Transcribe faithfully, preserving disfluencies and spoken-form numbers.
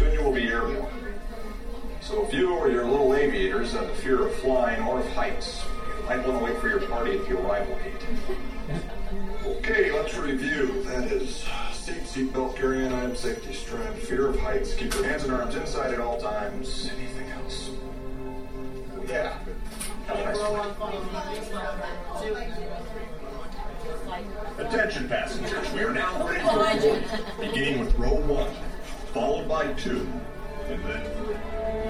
Soon you will be airborne. So if you or your little aviators have the fear of flying or of heights, you might want to wait for your party at the arrival gate. Okay, let's review. That is seat, seatbelt, carry-on item, safety strap, fear of heights, keep your hands and arms inside at all times. Anything else? Yeah. Have a nice flight. Attention passengers, we are now ready for beginning with row one, followed by two, and then three.